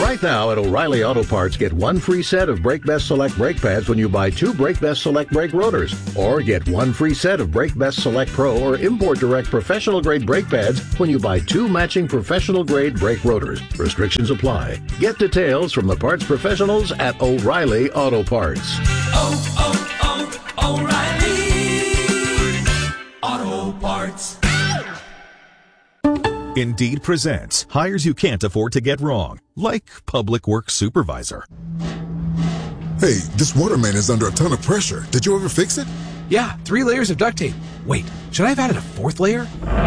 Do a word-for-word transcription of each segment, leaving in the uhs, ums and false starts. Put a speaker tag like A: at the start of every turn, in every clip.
A: Right now at O'Reilly Auto Parts, get one free set of Brake Best Select brake pads when you buy two Brake Best Select brake rotors. Or get one free set of Brake Best Select Pro or Import Direct professional grade brake pads when you buy two matching professional grade brake rotors. Restrictions apply. Get details from the parts professionals at O'Reilly Auto Parts.
B: Oh, oh, oh, O'Reilly Auto Parts.
C: Indeed presents hires you can't afford to get wrong, like public works supervisor.
D: Hey, this water main is under a ton of pressure. Did you ever fix it?
E: Yeah, three layers of duct tape. Wait, should I have added a fourth layer?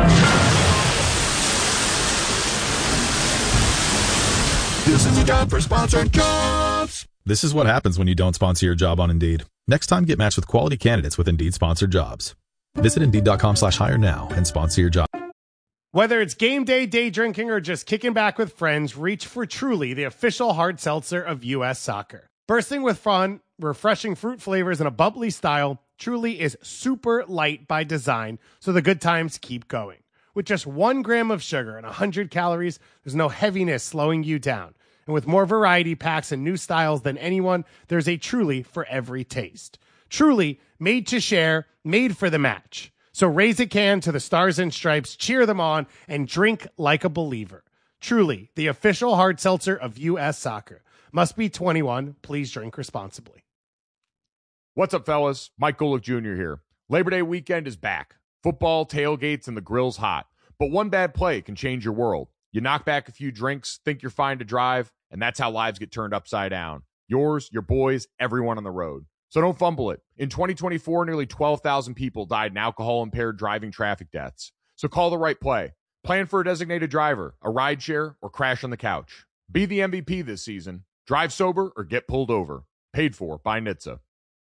D: This is a job for sponsored jobs.
C: This is what happens when you don't sponsor your job on Indeed. Next time, get matched with quality candidates with Indeed sponsored jobs. Visit Indeed.com slash hire now and sponsor your job.
F: Whether it's game day, day drinking, or just kicking back with friends, reach for Truly, the official hard seltzer of U S Soccer. Bursting with fun, refreshing fruit flavors, and a bubbly style, Truly is super light by design, so the good times keep going. With just one gram of sugar and one hundred calories, there's no heaviness slowing you down. And with more variety packs and new styles than anyone, there's a Truly for every taste. Truly, made to share, made for the match. So raise a can to the Stars and Stripes, cheer them on, and drink like a believer. Truly, the official hard seltzer of U S Soccer. Must be twenty-one. Please drink responsibly.
G: What's up, fellas? Mike Golick Junior here. Labor Day weekend is back. Football, tailgates, and the grill's hot. But one bad play can change your world. You knock back a few drinks, think you're fine to drive, and that's how lives get turned upside down. Yours, your boys, everyone on the road. So don't fumble it. In twenty twenty-four, nearly twelve thousand people died in alcohol-impaired driving traffic deaths. So call the right play. Plan for a designated driver, a rideshare, or crash on the couch. Be the M V P this season. Drive sober or get pulled over. Paid for by N H T S A.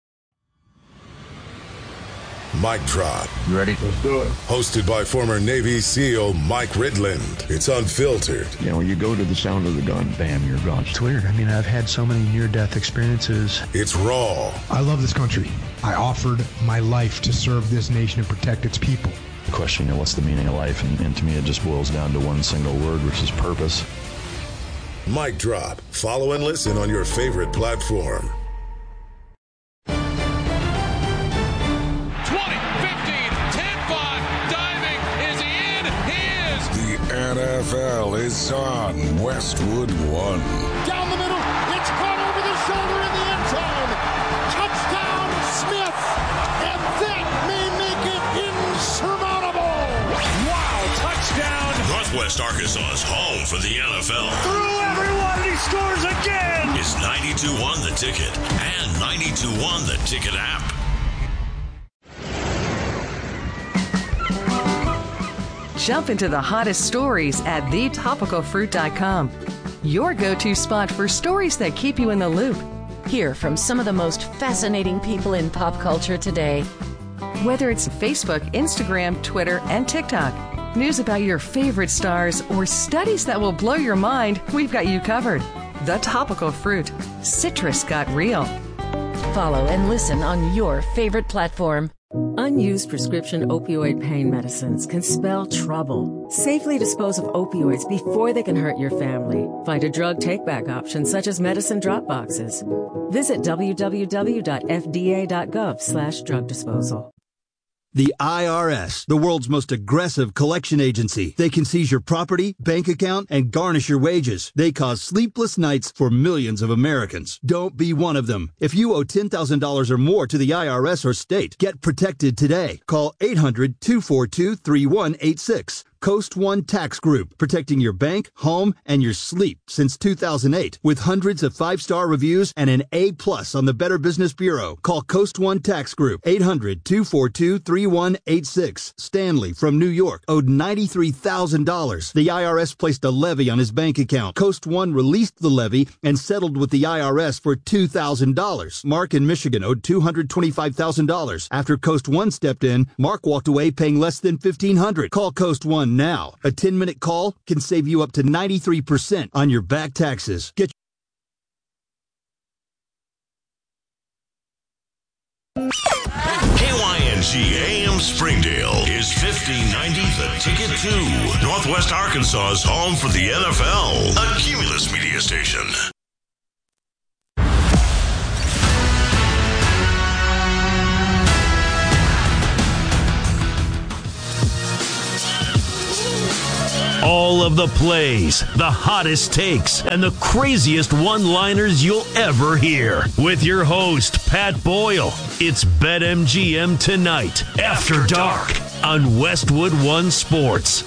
D: Mic Drop.
H: You ready? Let's do it.
D: Hosted by former Navy SEAL Mike Ridland. It's unfiltered.
H: You know, when you go to the sound of the gun, bam, you're gone.
I: It's weird. I mean, I've had so many near-death experiences.
D: It's raw.
J: I love this country. I offered my life to serve this nation and protect its people.
K: The question, you know, what's the meaning of life? And, and to me, it just boils down to one single word, which is purpose.
D: Mic Drop. Follow and listen on your favorite platform.
L: N F L is on Westwood One.
M: Down the middle, it's caught over the shoulder in the end zone. Touchdown, Smith, and that may make it insurmountable.
N: Wow, touchdown. Northwest Arkansas's home for the N F L.
M: Through everyone, he scores again.
N: Is ninety-two one The Ticket and ninety-two one The Ticket app.
O: Jump into the hottest stories at the topical fruit dot com. Your go-to spot for stories that keep you in the loop.
P: Hear from some of the most fascinating people in pop culture today.
O: Whether it's Facebook, Instagram, Twitter, and TikTok, news about your favorite stars, or studies that will blow your mind, we've got you covered. The Topical Fruit. Citrus got real.
P: Follow and listen on your favorite platform.
Q: Unused prescription opioid pain medicines can spell trouble. Safely dispose of opioids before they can hurt your family. Find a drug take-back option such as medicine drop boxes. Visit w w w dot f d a dot gov slash drug disposal.
R: The I R S, the world's most aggressive collection agency. They can seize your property, bank account, and garnish your wages. They cause sleepless nights for millions of Americans. Don't be one of them. If you owe ten thousand dollars or more to the I R S or state, get protected today. Call eight hundred, two four two, three one eight six. Coast One Tax Group, protecting your bank, home, and your sleep since two thousand eight. With hundreds of five-star reviews and an A plus on the Better Business Bureau. Call Coast One Tax Group, eight hundred, two four two, three one eight six. Stanley from New York owed ninety-three thousand dollars. The I R S placed a levy on his bank account. Coast One released the levy and settled with the I R S for two thousand dollars. Mark in Michigan owed two hundred twenty-five thousand dollars. After Coast One stepped in, Mark walked away paying less than fifteen hundred dollars. Call Coast One now. A ten-minute call can save you up to ninety-three percent on your back taxes. Get
N: K Y N G A M Springdale is fifteen ninety The Ticket two, Northwest Arkansas's home for the N F L. A Cumulus Media station.
S: All of the plays, the hottest takes, and the craziest one-liners you'll ever hear. With your host, Pat Boyle. It's BetMGM Tonight, After Dark, on Westwood One Sports.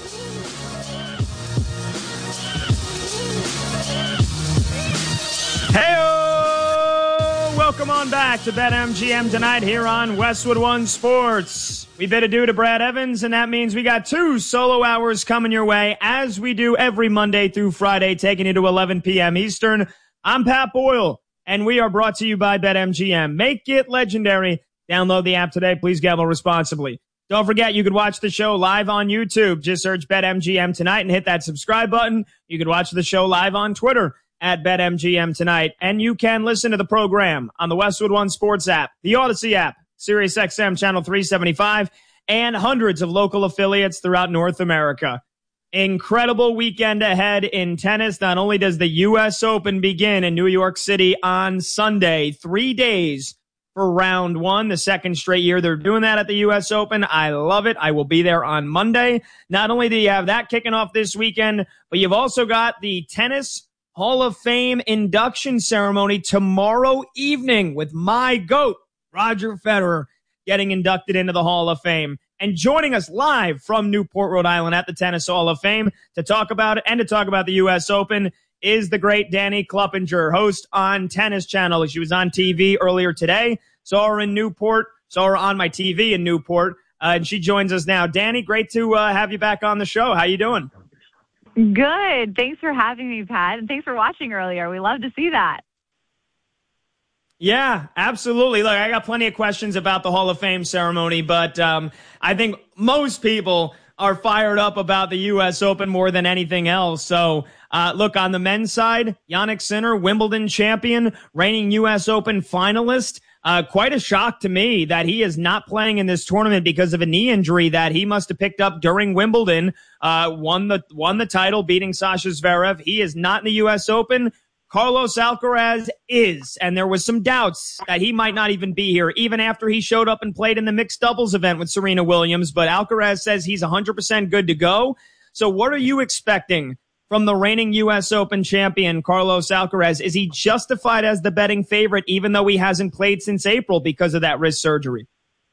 T: Hey-o! Welcome on back to BetMGM Tonight here on Westwood One Sports. We bid adieu to Brad Evans, and that means we got two solo hours coming your way, as we do every Monday through Friday, taking you to eleven p.m. Eastern. I'm Pat Boyle, and we are brought to you by BetMGM. Make it legendary. Download the app today. Please gamble responsibly. Don't forget, you could watch the show live on YouTube. Just search BetMGM Tonight and hit that subscribe button. You could watch the show live on Twitter at BetMGM Tonight. And you can listen to the program on the Westwood One Sports app, the Odyssey app, Sirius X M Channel three seventy-five, and hundreds of local affiliates throughout North America. Incredible weekend ahead in tennis. Not only does the U S Open begin in New York City on Sunday, three days for round one, the second straight year they're doing that at the U S Open. I love it. I will be there on Monday. Not only do you have that kicking off this weekend, but you've also got the Tennis Hall of Fame induction ceremony tomorrow evening with my GOAT, Roger Federer, getting inducted into the Hall of Fame. And joining us live from Newport, Rhode Island at the Tennis Hall of Fame to talk about it and to talk about the U S Open is the great Danny Kluppinger, host on Tennis Channel. She was on T V earlier today. Saw her in Newport. Saw her on my T V in Newport. Uh, and she joins us now. Danny, great to uh, have you back on the show. How you doing?
U: Good. Thanks for having me, Pat. And thanks for watching earlier. We love to see that.
T: Yeah, absolutely. Look, I got plenty of questions about the Hall of Fame ceremony, but um, I think most people are fired up about the U S Open more than anything else. So, uh, look, on the men's side, Jannik Sinner, Wimbledon champion, reigning U S Open finalist. Uh, quite a shock to me that he is not playing in this tournament because of a knee injury that he must have picked up during Wimbledon. Uh, won the won the title, beating Sasha Zverev. He is not in the U S Open. Carlos Alcaraz is, and there was some doubts that he might not even be here, even after he showed up and played in the mixed doubles event with Serena Williams. But Alcaraz says he's one hundred percent good to go. So what are you expecting from the reigning U S Open champion, Carlos Alcaraz? Is he justified as the betting favorite, even though he hasn't played since April because of that wrist surgery?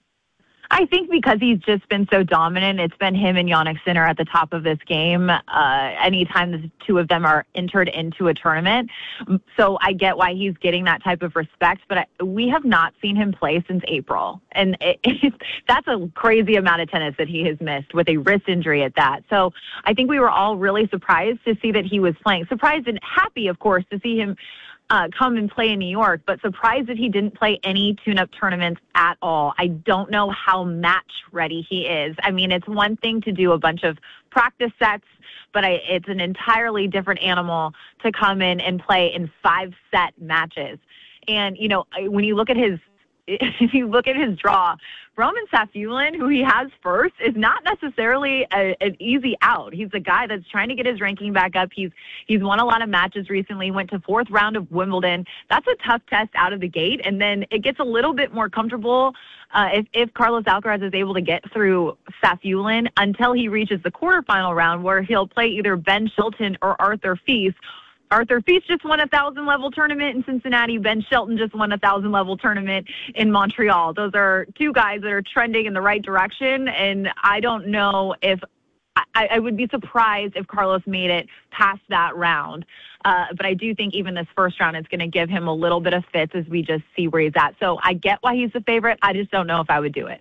U: I think because he's just been so dominant, it's been him and Jannik Sinner at the top of this game uh, anytime the two of them are entered into a tournament. So I get why he's getting that type of respect, but I, we have not seen him play since April. And it, it, that's a crazy amount of tennis that he has missed with a wrist injury at that. So I think we were all really surprised to see that he was playing. Surprised and happy, of course, to see him Uh, come and play in New York, but surprised that he didn't play any tune-up tournaments at all. I don't know how match ready he is. I mean, it's one thing to do a bunch of practice sets, but I, it's an entirely different animal to come in and play in five-set matches. And, you know, when you look at his if you look at his draw, Roman Safiullin, who he has first, is not necessarily a, an easy out. He's a guy that's trying to get his ranking back up. He's he's won a lot of matches recently, went to fourth round of Wimbledon. That's a tough test out of the gate, and then it gets a little bit more comfortable uh, if, if Carlos Alcaraz is able to get through Safiullin until he reaches the quarterfinal round, where he'll play either Ben Shelton or Arthur Fils. Arthur Fils just won a thousand-level tournament in Cincinnati. Ben Shelton just won a thousand-level tournament in Montreal. Those are two guys that are trending in the right direction, and I don't know if I, I would be surprised if Carlos made it past that round. Uh, but I do think even this first round is going to give him a little bit of fits as we just see where he's at. So I get why he's the favorite. I just don't know if I would do it.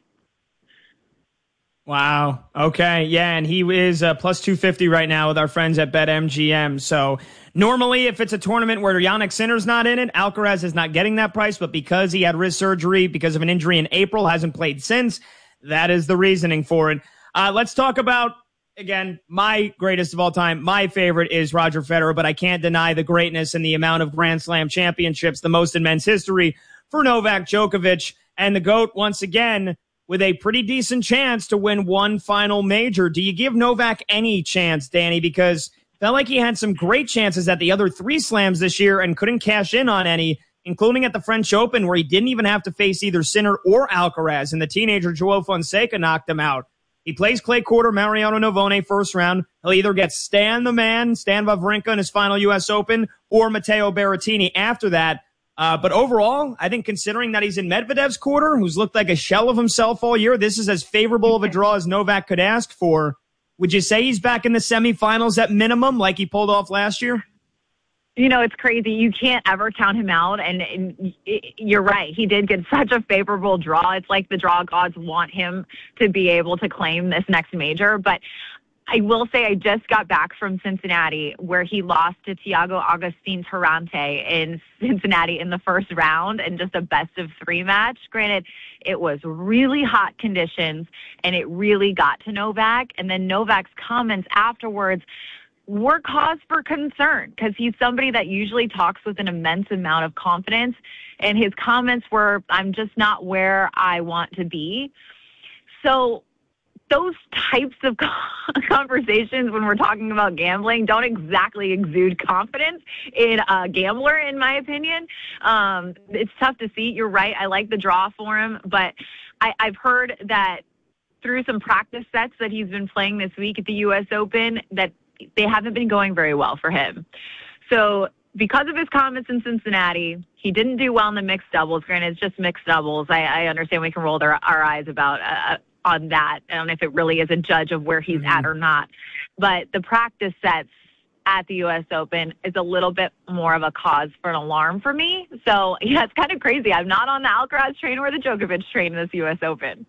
T: Wow. Okay. Yeah. And he is uh, plus two fifty right now with our friends at BetMGM. So normally if it's a tournament where Jannik Sinner's not in it, Alcaraz is not getting that price. But because he had wrist surgery because of an injury in April, hasn't played since, that is the reasoning for it. Uh, let's talk about, again, my greatest of all time. My favorite is Roger Federer, but I can't deny the greatness and the amount of Grand Slam championships, the most in men's history, for Novak Djokovic. And the GOAT, once again, with a pretty decent chance to win one final major. Do you give Novak any chance, Danny? Because felt like he had some great chances at the other three slams this year and couldn't cash in on any, including at the French Open, where he didn't even have to face either Sinner or Alcaraz, and the teenager Joao Fonseca knocked him out. He plays Clay Porter, Mariano Navone first round. He'll either get Stan the man, Stan Wawrinka in his final U S Open, or Matteo Berrettini after that. Uh, but overall, I think considering that he's in Medvedev's quarter, who's looked like a shell of himself all year, this is as favorable of a draw as Novak could ask for. Would you say he's back in the semifinals at minimum, like he pulled off last year?
U: You know, it's crazy. You can't ever count him out. And, and you're right. He did get such a favorable draw. It's like the draw gods want him to be able to claim this next major. But I will say I just got back from Cincinnati, where he lost to Thiago Agustin Tarante in Cincinnati in the first round, and just a best of three match. Granted, it was really hot conditions, and it really got to Novak. And then Novak's comments afterwards were cause for concern, because he's somebody that usually talks with an immense amount of confidence. And his comments were, I'm just not where I want to be. So those types of conversations when we're talking about gambling don't exactly exude confidence in a gambler, in my opinion. Um, it's tough to see. You're right. I like the draw for him, but I, I've heard that through some practice sets that he's been playing this week at the U S Open, that they haven't been going very well for him. So because of his comments in Cincinnati, he didn't do well in the mixed doubles. Granted, it's just mixed doubles. I, I understand we can roll their, our eyes about uh, on that. I don't know if it really is a judge of where he's mm-hmm. at or not. But the practice sets at the U S Open is a little bit more of a cause for an alarm for me. So, yeah, it's kind of crazy. I'm not on the Alcaraz train or the Djokovic train in this U S Open.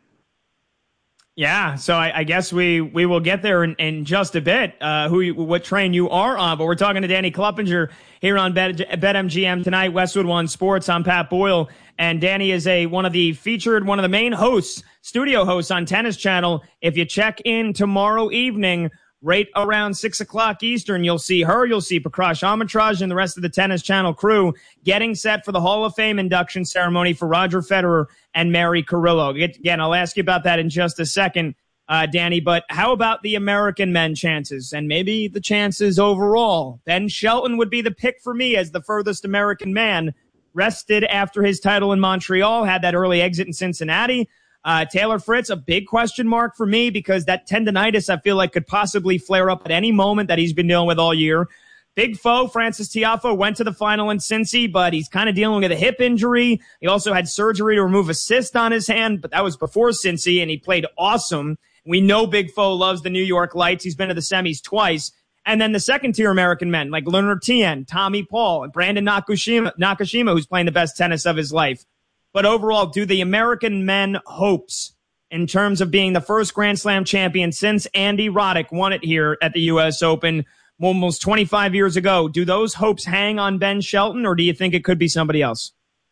T: Yeah, so I, I guess we, we will get there in, in just a bit, uh, who what train you are on. But we're talking to Danny Kluppinger here on Bet, BetMGM tonight, Westwood One Sports. I'm Pat Boyle, and Danny is a one of the featured, one of the main hosts, studio hosts on Tennis Channel. If you check in tomorrow evening, right around six o'clock Eastern, you'll see her, you'll see Prakash Amritraj and the rest of the Tennis Channel crew getting set for the Hall of Fame induction ceremony for Roger Federer and Mary Carrillo. Again, I'll ask you about that in just a second, uh, Danny, but how about the American men chances and maybe the chances overall? Ben Shelton would be the pick for me as the furthest American man. Rested after his title in Montreal, had that early exit in Cincinnati. Uh, Taylor Fritz, a big question mark for me because that tendonitis I feel like could possibly flare up at any moment that he's been dealing with all year. Big foe, Francis Tiafoe, went to the final in Cincy, but he's kind of dealing with a hip injury. He also had surgery to remove a cyst on his hand, but that was before Cincy, and he played awesome. We know Big Foe loves the New York Lights. He's been to the semis twice. And then the second-tier American men, like Leonard Tien, Tommy Paul, and Brandon Nakashima, Nakashima, who's playing the best tennis of his life. But overall, do the American men hopes in terms of being the first Grand Slam champion since Andy Roddick won it here at the U S Open almost twenty-five years ago, do those hopes hang on Ben Shelton, or do you think it could be somebody else?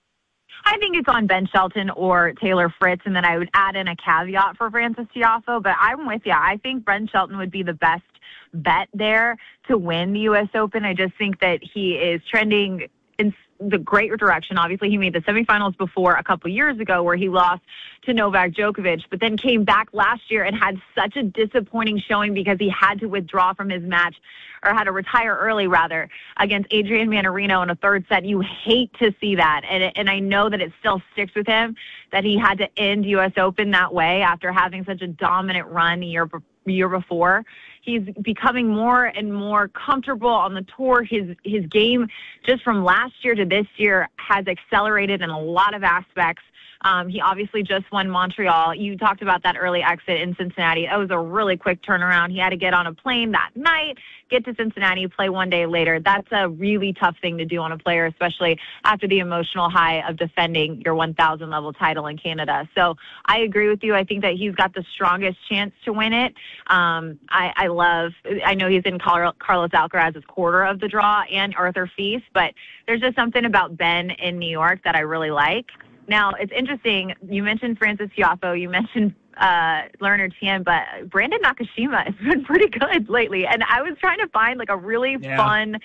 U: I think it's on Ben Shelton or Taylor Fritz, and then I would add in a caveat for Francis Tiafoe, but I'm with you. I think Ben Shelton would be the best bet there to win the U S Open. I just think that he is trending in the great direction. Obviously, he made the semifinals before a couple years ago where he lost to Novak Djokovic, but then came back last year and had such a disappointing showing because he had to withdraw from his match, or had to retire early, rather, against Adrian Manarino in a third set. You hate to see that, and, and I know that it still sticks with him that he had to end U S Open that way after having such a dominant run the year, year before. He's becoming more and more comfortable on the tour. His his game just from last year to this year has accelerated in a lot of aspects. Um, he obviously just won Montreal. You talked about that early exit in Cincinnati. It was a really quick turnaround. He had to get on a plane that night, get to Cincinnati, play one day later. That's a really tough thing to do on a player, especially after the emotional high of defending your one thousand level title in Canada. So I agree with you. I think that he's got the strongest chance to win it. Um, I, I love, I know he's in Carlos Alcaraz's quarter of the draw and Arthur Fils, but there's just something about Ben in New York that I really like. Now, it's interesting. You mentioned Francis Tiafoe. You mentioned uh, Leonard Tien, but Brandon Nakashima has been pretty good lately. And I was trying to find like a really yeah. fun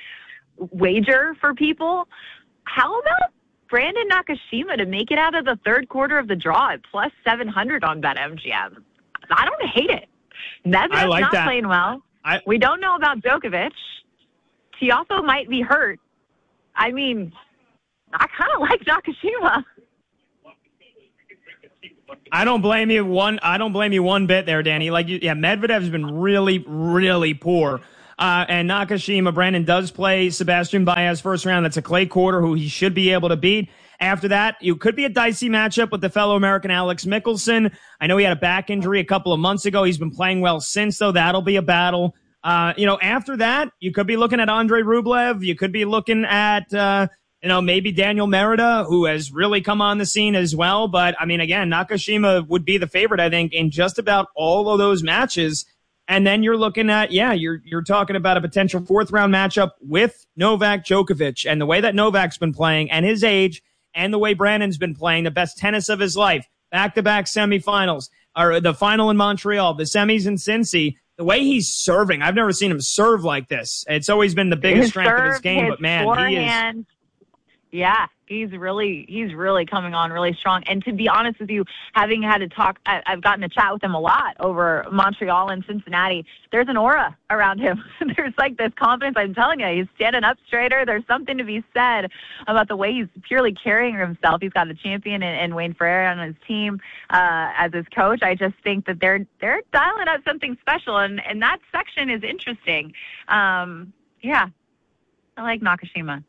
U: wager for people. How about Brandon Nakashima to make it out of the third quarter of the draw at plus seven hundred on BetMGM? I don't hate it. Medvedev's
T: like
U: not
T: that.
U: playing well.
T: I,
U: we don't know about Djokovic. Tiafoe might be hurt. I mean, I kind of like Nakashima.
T: I don't blame you one. I don't blame you one bit there, Danny. Like, yeah, Medvedev's been really, really poor. Uh, and Nakashima, Brandon does play Sebastian Baez first round. That's a clay quarter who he should be able to beat. After that, you could be a dicey matchup with the fellow American Alex Mickelson. I know he had a back injury a couple of months ago. He's been playing well since, though. That'll be a battle. Uh, you know, after that, you could be looking at Andre Rublev. You could be looking at, uh, you know, maybe Daniel Merida, who has really come on the scene as well. But, I mean, again, Nakashima would be the favorite, I think, in just about all of those matches. And then you're looking at, yeah, you're you're talking about a potential fourth-round matchup with Novak Djokovic. And the way that Novak's been playing and his age and the way Brandon's been playing, the best tennis of his life, back-to-back semifinals, or the final in Montreal, the semis in Cincy, the way he's serving, I've never seen him serve like this. It's always been the biggest
U: his
T: strength
U: serve,
T: of his game,
U: his
T: but, man,
U: forehand,
T: he is...
U: Yeah, he's really he's really coming on really strong. And to be honest with you, having had to talk, I, I've gotten to chat with him a lot over Montreal and Cincinnati. There's an aura around him. There's like this confidence. I'm telling you, he's standing up straighter. There's something to be said about the way he's purely carrying himself. He's got a champion in, in Wayne Ferreira on his team uh, as his coach. I just think that they're they're dialing up something special, and, and that section is interesting. Um, yeah, I like Nakashima.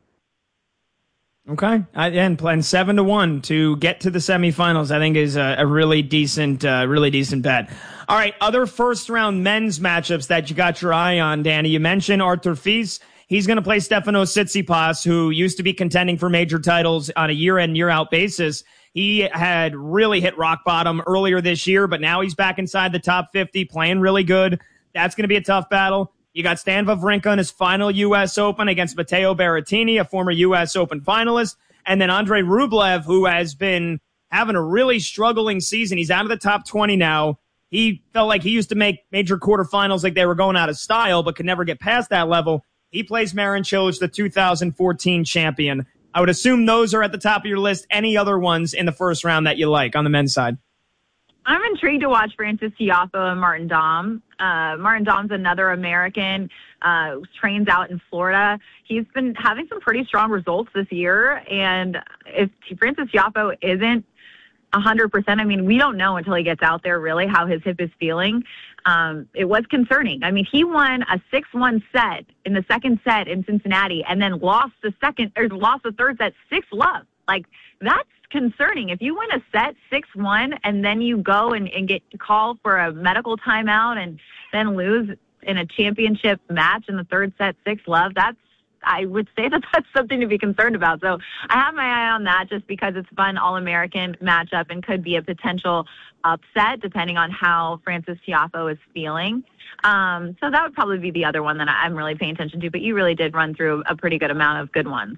T: Okay, I, and playing seven to one to get to the semifinals, I think is a, a really decent, uh, really decent bet. All right, other first round men's matchups that you got your eye on, Danny. You mentioned Arthur Fils. He's going to play Stefanos Tsitsipas, who used to be contending for major titles on a year in, year out basis. He had really hit rock bottom earlier this year, but now he's back inside the top fifty, playing really good. That's going to be a tough battle. You got Stan Wawrinka in his final U S Open against Matteo Berrettini, a former U S Open finalist. And then Andre Rublev, who has been having a really struggling season. He's out of the top twenty now. He felt like he used to make major quarterfinals like they were going out of style, but could never get past that level. He plays Marin Cilic, the two thousand fourteen champion. I would assume those are at the top of your list. Any other ones in the first round that you like on the men's side?
U: I'm intrigued to watch Francis Tiafoe and Martin Daum. Uh, Martin Daum's another American, uh, trains out in Florida. He's been having some pretty strong results this year. And if Francis Tiafoe isn't one hundred percent, I mean, we don't know until he gets out there really how his hip is feeling. Um, it was concerning. I mean, he won a six one set in the second set in Cincinnati and then lost the second, or lost the third set six love. Like, that's concerning. If you win a set six one and then you go and, and get called for a medical timeout and then lose in a championship match in the third set six love, that's, I would say that that's something to be concerned about. So I have my eye on that just because it's a fun All-American matchup and could be a potential upset depending on how Francis Tiafoe is feeling. Um, so that would probably be the other one that I'm really paying attention to, but you really did run through a pretty good amount of good ones.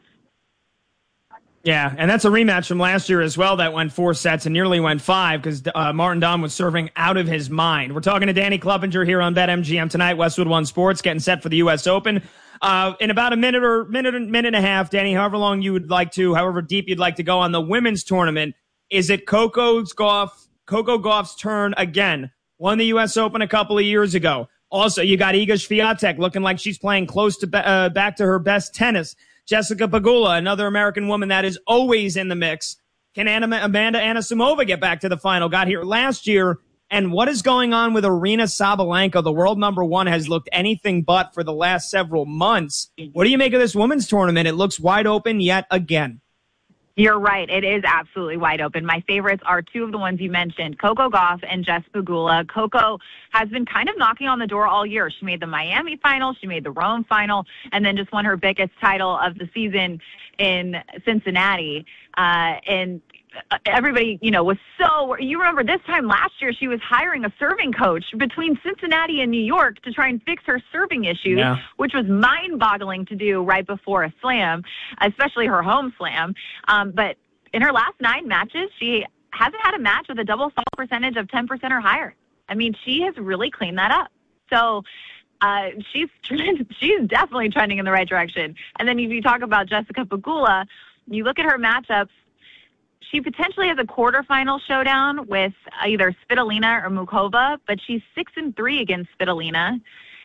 T: Yeah, and that's a rematch from last year as well that went four sets and nearly went five because uh, Martin Daum was serving out of his mind. We're talking to Danny Clevenger here on BetMGM tonight, Westwood One Sports, getting set for the U S Open. Uh, in about a minute or minute, minute and a half, Danny, however long you would like to, however deep you'd like to go on the women's tournament, is it Coco's Gauff, Coco Gauff's turn again? Won the U S Open a couple of years ago. Also, you got Iga Swiatek looking like she's playing close to uh, back to her best tennis. Jessica Pegula, another American woman that is always in the mix. Can Anna, Amanda Anisimova get back to the final? Got here last year. And what is going on with Aryna Sabalenka? The world number one has looked anything but for the last several months. What do you make of this women's tournament? It looks wide open yet again.
U: You're right. It is absolutely wide open. My favorites are two of the ones you mentioned, Coco Gauff and Jess Pegula. Coco has been kind of knocking on the door all year. She made the Miami final, she made the Rome final, and then just won her biggest title of the season in Cincinnati. Uh, and everybody, you know, was so, you remember this time last year, she was hiring a serving coach between Cincinnati and New York to try and fix her serving issues, yeah. which was mind-boggling to do right before a slam, especially her home slam. Um, but in her last nine matches, she hasn't had a match with a double fault percentage of ten percent or higher. I mean, she has really cleaned that up. So uh, she's she's definitely trending in the right direction. And then if you talk about Jessica Pegula, you look at her matchups, she potentially has a quarterfinal showdown with either Svitolina or Mukova, but she's six and three against Svitolina.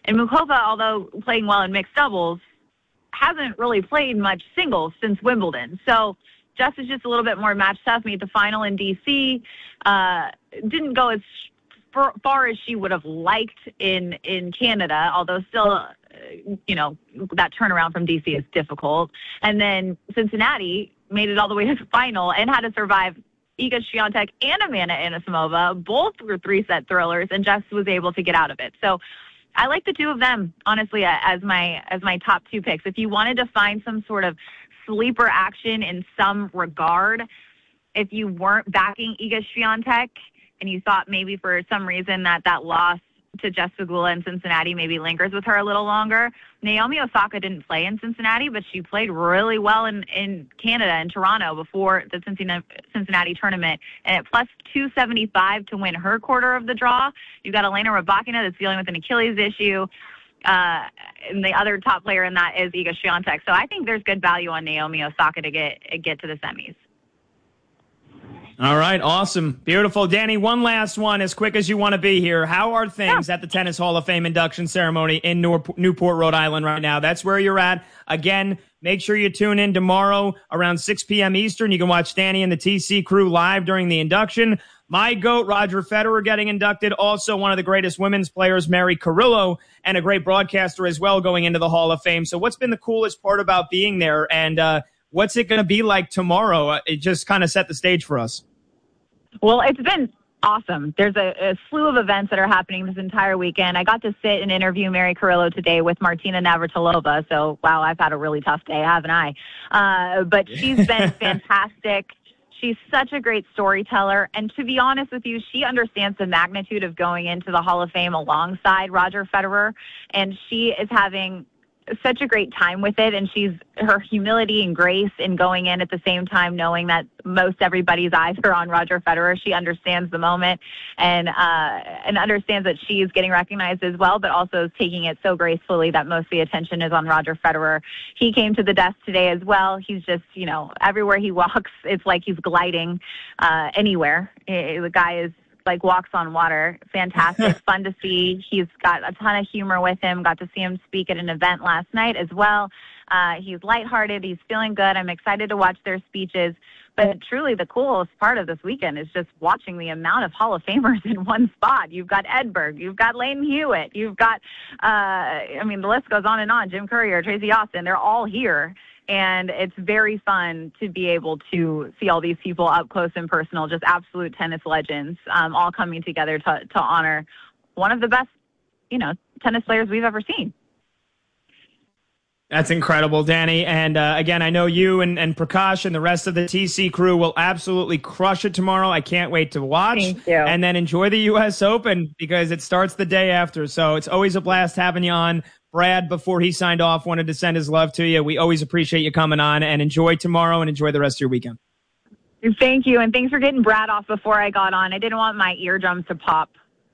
U: And Muchova, although playing well in mixed doubles, hasn't really played much singles since Wimbledon. So Jess is just a little bit more match tough. Made the final in D C. Uh, didn't go as far as she would have liked in, in Canada, although still, uh, you know, that turnaround from D C is difficult. And then Cincinnati made it all the way to the final and had to survive Iga Swiatek and Amanda Anisimova. Both were three-set thrillers, and Jess was able to get out of it. So I like the two of them, honestly, as my as my top two picks. If you wanted to find some sort of sleeper action in some regard, if you weren't backing Iga Swiatek and you thought maybe for some reason that that loss to Jess Pegula in Cincinnati maybe lingers with her a little longer, Naomi Osaka didn't play in Cincinnati, but she played really well in, in Canada and Toronto before the Cincinnati, Cincinnati tournament. And at plus two seventy-five to win her quarter of the draw, you've got Elena Rybakina that's dealing with an Achilles issue. Uh, and the other top player in that is Iga Swiatek. So I think there's good value on Naomi Osaka to get get to the semis.
T: All right, awesome. Beautiful. Danny, one last one as quick as you want to be here. How are things yeah. at the Tennis Hall of Fame induction ceremony in Newport, Rhode Island right now? That's where you're at. Again, make sure you tune in tomorrow around six p.m. Eastern. You can watch Danny and the T C crew live during the induction. My GOAT, Roger Federer, getting inducted. Also one of the greatest women's players, Mary Carrillo, and a great broadcaster as well going into the Hall of Fame. So what's been the coolest part about being there? And uh, what's it going to be like tomorrow? Uh, it just kind of set the stage for us.
U: Well, it's been awesome. There's a, a slew of events that are happening this entire weekend. I got to sit and interview Mary Carrillo today with Martina Navratilova. So, wow, I've had a really tough day, haven't I? Uh, but she's been fantastic. She's such a great storyteller. And to be honest with you, she understands the magnitude of going into the Hall of Fame alongside Roger Federer. And she is having such a great time with it, and she's her humility and grace in going in at the same time, knowing that most everybody's eyes are on Roger Federer. She understands the moment and uh, and understands that she is getting recognized as well, but also is taking it so gracefully that most of the attention is on Roger Federer. He came to the desk today as well. He's just, you know, everywhere he walks, it's like he's gliding uh, anywhere. The guy is like walks on water. Fantastic. Fun to see. He's got a ton of humor with him. Got to see him speak at an event last night as well. Uh, he's lighthearted. He's feeling good. I'm excited to watch their speeches. But truly the coolest part of this weekend is just watching the amount of Hall of Famers in one spot. You've got Edberg. You've got Layton Hewitt. You've got, uh, I mean, the list goes on and on. Jim Courier, Tracy Austin, they're all here. And it's very fun to be able to see all these people up close and personal, just absolute tennis legends, um, all coming together to, to honor one of the best, you know, tennis players we've ever seen.
T: That's incredible, Danny. And uh, again, I know you and, and Prakash and the rest of the T C crew will absolutely crush it tomorrow. I can't wait to watch.
U: Thank you.
T: And then enjoy the U S Open because it starts the day after. So it's always a blast having you on. Brad, before he signed off, wanted to send his love to you. We always appreciate you coming on, and enjoy tomorrow and enjoy the rest of your weekend.
U: Thank you, and thanks for getting Brad off before I got on. I didn't want my eardrums to pop.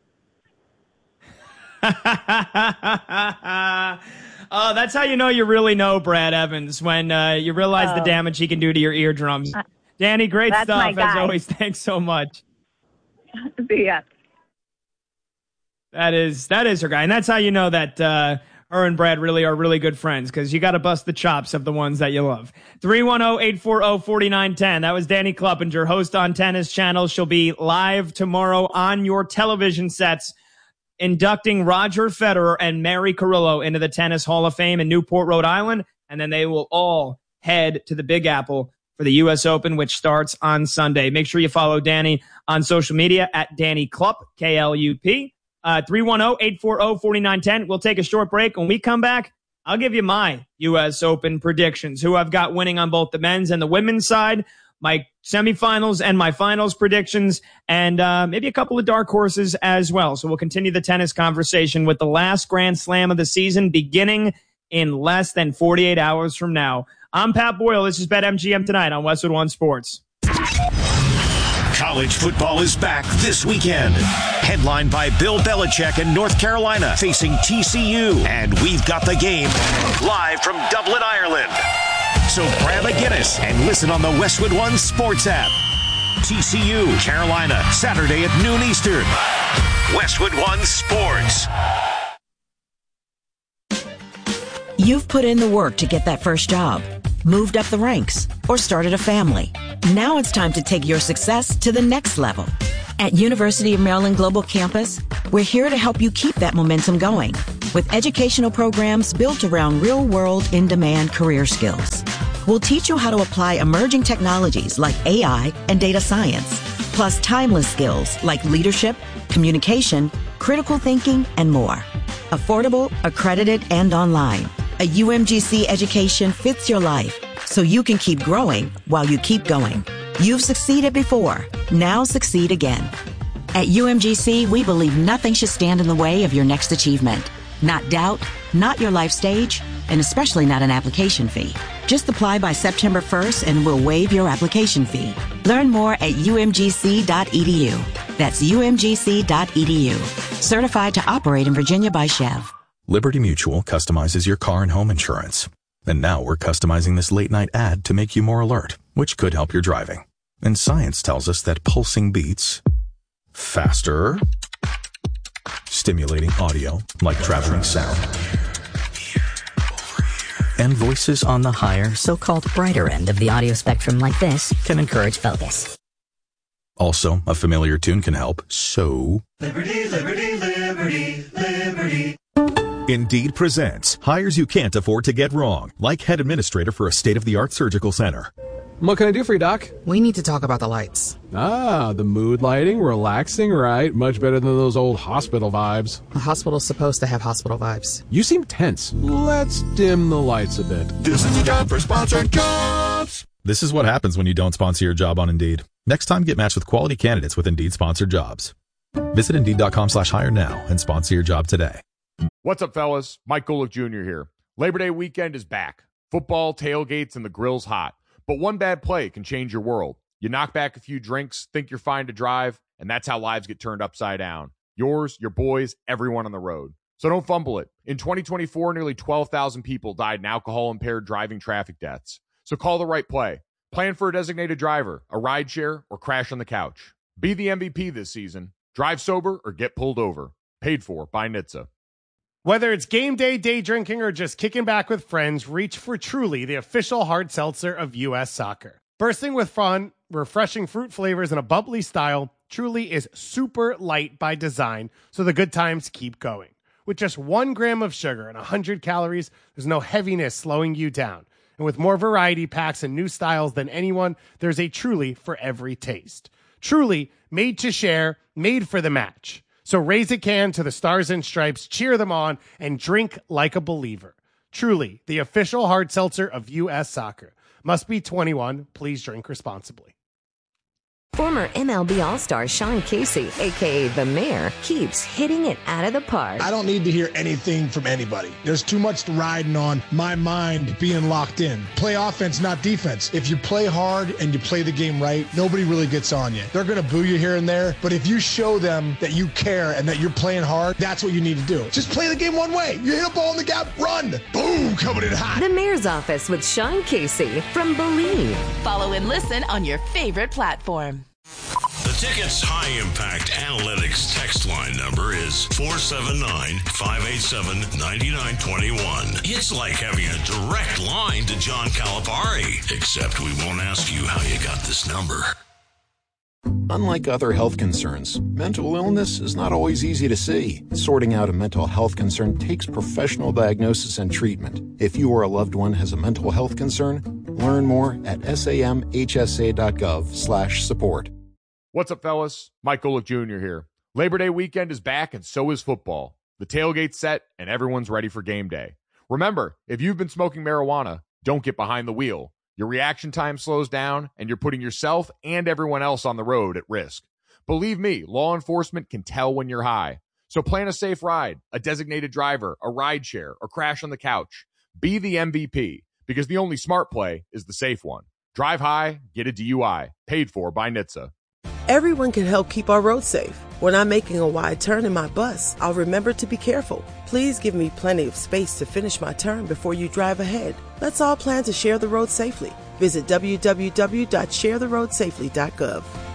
T: Oh, that's how you know you really know Brad Evans, when uh, you realize
U: oh.
T: the damage he can do to your eardrums. Danny, great
U: that's
T: stuff, as always. Thanks so much.
U: See ya.
T: That is, that is her guy, and that's how you know that uh, her and Brad really are really good friends, because you got to bust the chops of the ones that you love. three one zero, eight four zero, four nine one zero. That was Danny Kluppinger, host on Tennis Channel. She'll be live tomorrow on your television sets, inducting Roger Federer and Mary Carrillo into the Tennis Hall of Fame in Newport, Rhode Island, and then they will all head to the Big Apple for the U S Open, which starts on Sunday. Make sure you follow Danny on social media at Danny Klupp, K L U P. Uh, three one zero, eight four zero, four nine one zero. We'll take a short break. When we come back, I'll give you my U S Open predictions, who I've got winning on both the men's and the women's side, my semifinals and my finals predictions, and uh, maybe a couple of dark horses as well. So we'll continue the tennis conversation with the last Grand Slam of the season beginning in less than forty-eight hours from now. I'm Pat Boyle. This is BetMGM Tonight on Westwood One Sports.
N: College football is back this weekend. Headlined by Bill Belichick in North Carolina facing T C U. And we've got the game live from Dublin, Ireland. So grab a Guinness and listen on the Westwood One Sports app. T C U, Carolina, Saturday at noon Eastern. Westwood One Sports.
A: You've put in the work to get that first job, moved up the ranks, or started a family. Now it's time to take your success to the next level. At University of Maryland Global Campus, we're here to help you keep that momentum going with educational programs built around real-world, in-demand career skills. We'll teach you how to apply emerging technologies like A I and data science, plus timeless skills like leadership, communication, critical thinking, and more. Affordable, accredited, and online. A U M G C education fits your life, so you can keep growing while you keep going. You've succeeded before. Now succeed again. At U M G C, we believe nothing should stand in the way of your next achievement. Not doubt, not your life stage, and especially not an application fee. Just apply by September first and we'll waive your application fee. Learn more at U M G C dot E D U. That's U M G C dot E D U. Certified to operate in Virginia by Chev.
C: Liberty Mutual customizes your car and home insurance. And now we're customizing this late night ad to make you more alert, which could help your driving. And science tells us that pulsing beats faster, stimulating audio like traveling sound, and voices on the higher,
V: so-called brighter end of the audio spectrum like this can encourage focus.
C: Also, a familiar tune can help, so...
B: Liberty, liberty, liberty, liberty.
C: Indeed presents hires you can't afford to get wrong, like head administrator for a state-of-the-art surgical center.
E: What can I do for you, Doc?
W: We need to talk about the lights.
E: Ah, the mood lighting, relaxing, right? Much better than those old hospital vibes.
W: A hospital's supposed to have hospital vibes.
E: You seem tense. Let's dim the lights a bit.
L: This is the job for sponsored jobs.
C: This is what happens when you don't sponsor your job on Indeed. Next time, get matched with quality candidates with Indeed sponsored jobs. Visit Indeed.com slash hire now and sponsor your job today.
G: What's up, fellas? Mike Golick Junior here. Labor Day weekend is back. Football, tailgates, and the grill's hot. But one bad play can change your world. You knock back a few drinks, think you're fine to drive, and that's how lives get turned upside down. Yours, your boys, everyone on the road. So don't fumble it. In twenty twenty-four, nearly twelve thousand people died in alcohol-impaired driving traffic deaths. So call the right play. Plan for a designated driver, a rideshare, or crash on the couch. Be the M V P this season. Drive sober or get pulled over. Paid for by N H T S A.
F: Whether it's game day, day drinking, or just kicking back with friends, reach for Truly, the official hard seltzer of U S Soccer. Bursting with fun, refreshing fruit flavors, and a bubbly style, Truly is super light by design, so the good times keep going. With just one gram of sugar and one hundred calories, there's no heaviness slowing you down. And with more variety packs and new styles than anyone, there's a Truly for every taste. Truly, made to share, made for the match. So raise a can to the Stars and Stripes, cheer them on, and drink like a believer. Truly, the official hard seltzer of U S Soccer. Must be twenty-one. Please drink responsibly.
P: Former M L B All-Star Sean Casey, a k a. The Mayor, keeps hitting it out of the park.
J: I don't need to hear anything from anybody. There's too much riding on my mind being locked in. Play offense, not defense. If you play hard and you play the game right, nobody really gets on you. They're going to boo you here and there, but if you show them that you care and that you're playing hard, that's what you need to do. Just play the game one way. You hit a ball in the gap, run. Boom, coming in hot.
P: The Mayor's Office with Sean Casey from Believe.
X: Follow and listen on your favorite platform.
S: The Ticket's high-impact analytics text line number is four seven nine, five eight seven, nine nine two one. It's like having a direct line to John Calipari, except we won't ask you how you got this number.
Y: Unlike other health concerns, mental illness is not always easy to see. Sorting out a mental health concern takes professional diagnosis and treatment. If you or a loved one has a mental health concern, learn more at samhsa.gov slash support.
G: What's up, fellas? Mike Golick Junior here. Labor Day weekend is back, and so is football. The tailgate's set, and everyone's ready for game day. Remember, if you've been smoking marijuana, don't get behind the wheel. Your reaction time slows down, and you're putting yourself and everyone else on the road at risk. Believe me, law enforcement can tell when you're high. So plan a safe ride, a designated driver, a rideshare, or crash on the couch. Be the M V P, because the only smart play is the safe one. Drive high, get a D U I. Paid for by N H T S A.
Z: Everyone can help keep our roads safe. When I'm making a wide turn in my bus, I'll remember to be careful. Please give me plenty of space to finish my turn before you drive ahead. Let's all plan to share the road safely. Visit w w w dot share the road safely dot gov.